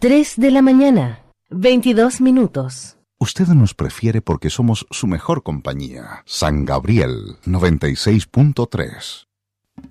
3 de la mañana, 22 minutos. Usted nos prefiere porque somos su mejor compañía. San Gabriel 96.3.